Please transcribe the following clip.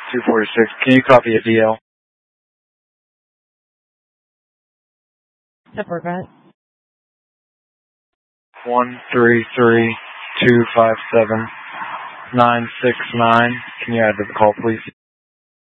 246. Can you copy a DL? Support that. 133-257-969. Can you add to the call, please?